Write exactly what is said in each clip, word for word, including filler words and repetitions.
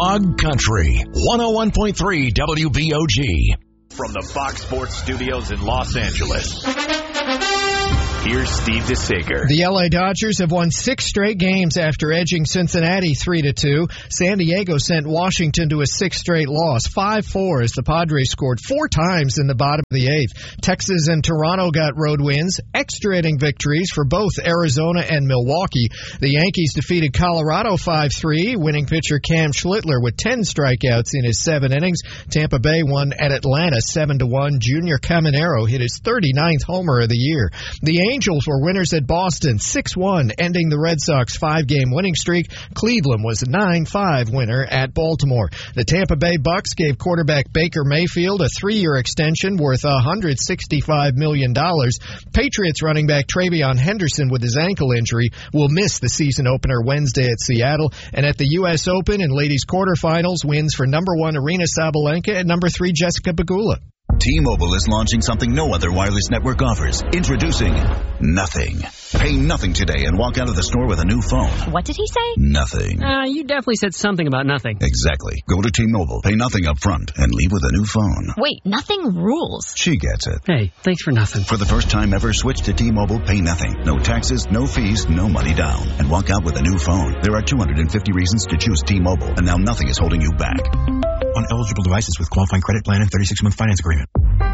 Hog Country, one oh one point three W B O G. From the Fox Sports Studios in Los Angeles, here's Steve DeSager. The L A Dodgers have won six straight games after edging Cincinnati three to two. San Diego sent Washington to a sixth straight loss, five four, as the Padres scored four times in the bottom of the eighth. Texas and Toronto got road wins, extra inning victories for both Arizona and Milwaukee. The Yankees defeated Colorado five three, winning pitcher Cam Schlittler with ten strikeouts in his seven innings. Tampa Bay won at Atlanta seven to one. Junior Caminero hit his thirty-ninth homer of the year. The Angels were winners at Boston six one, ending the Red Sox five-game winning streak. Cleveland was a nine five winner at Baltimore. The Tampa Bay Bucks gave quarterback Baker Mayfield a three-year extension worth one hundred sixty-five million dollars. Patriots running back Travion Henderson with his ankle injury will miss the season opener Wednesday at Seattle. And at the U S Open and ladies quarterfinals, wins for number one Aryna Sabalenka and number three Jessica Pegula. T-Mobile is launching something no other wireless network offers. Introducing Nothing. Pay nothing today and walk out of the store with a new phone. What did he say? Nothing. Uh, you definitely said something about nothing. Exactly. Go to T-Mobile, pay nothing up front, and leave with a new phone. Wait, nothing rules. She gets it. Hey, thanks for nothing. For the first time ever, switch to T-Mobile, pay nothing. No taxes, no fees, no money down. And walk out with a new phone. There are two hundred fifty reasons to choose T-Mobile, and now nothing is holding you back. On eligible devices with qualifying credit plan and thirty-six month finance agreement.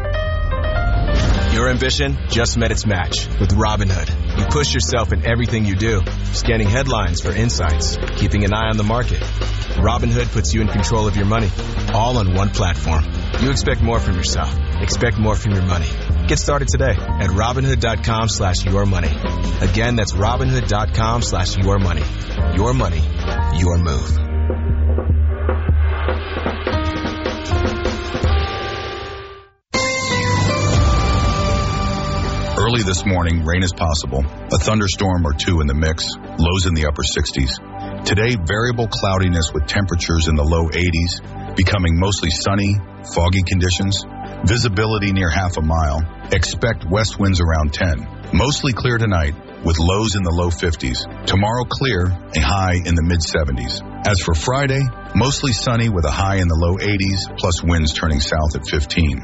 Your ambition just met its match with Robinhood. You push yourself in everything you do, scanning headlines for insights, keeping an eye on the market. Robinhood puts you in control of your money, all on one platform. You expect more from yourself. Expect more from your money. Get started today at Robinhood.com slash your money. Again, that's Robinhood.com slash your money. Your money, your move. Early this morning, rain is possible. A thunderstorm or two in the mix. Lows in the upper sixties. Today, variable cloudiness with temperatures in the low eighties, becoming mostly sunny, foggy conditions. Visibility near half a mile. Expect west winds around ten. Mostly clear tonight with lows in the low fifties. Tomorrow clear, a high in the mid seventies. As for Friday, mostly sunny with a high in the low eighties, plus winds turning south at fifteen.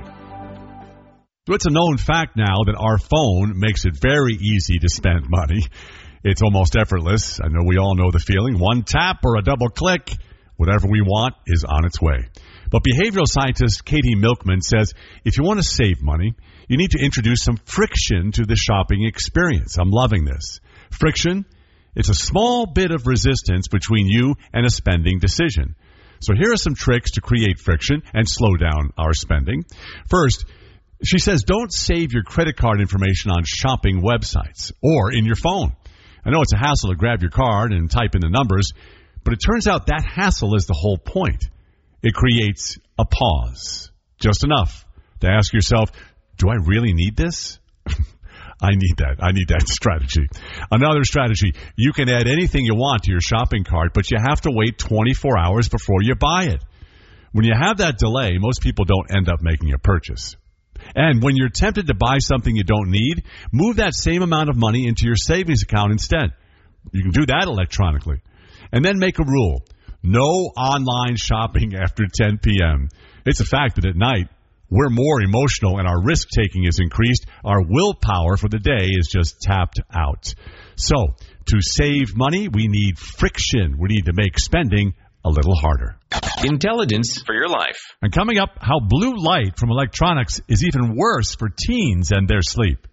So it's a known fact now that our phone makes it very easy to spend money. It's almost effortless. I know we all know the feeling. One tap or a double click, whatever we want is on its way. But behavioral scientist Katie Milkman says if you want to save money, you need to introduce some friction to the shopping experience. I'm loving this. Friction, it's a small bit of resistance between you and a spending decision. So here are some tricks to create friction and slow down our spending. First, she says don't save your credit card information on shopping websites or in your phone. I know it's a hassle to grab your card and type in the numbers, but it turns out that hassle is the whole point. It creates a pause, just enough to ask yourself, do I really need this? I need that. I need that strategy. Another strategy, you can add anything you want to your shopping cart, but you have to wait twenty-four hours before you buy it. When you have that delay, most people don't end up making a purchase. And when you're tempted to buy something you don't need, move that same amount of money into your savings account instead. You can do that electronically. And then make a rule. No online shopping after ten p.m. It's a fact that at night, we're more emotional and our risk-taking is increased. Our willpower for the day is just tapped out. So, to save money, we need friction. We need to make spending a little harder. Intelligence for your life. And coming up, how blue light from electronics is even worse for teens and their sleep.